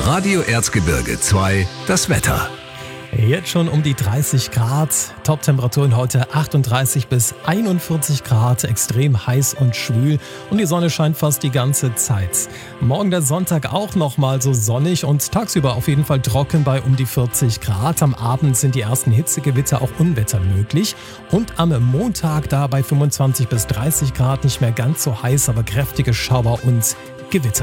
Radio Erzgebirge 2, das Wetter. Jetzt schon um die 30 Grad, Top-Temperaturen heute 38 bis 41 Grad, extrem heiß und schwül und die Sonne scheint fast die ganze Zeit. Morgen der Sonntag auch nochmal so sonnig und tagsüber auf jeden Fall trocken bei um die 40 Grad. Am Abend sind die ersten Hitzegewitter, auch Unwetter möglich und am Montag da bei 25 bis 30 Grad nicht mehr ganz so heiß, aber kräftige Schauer und Gewitter.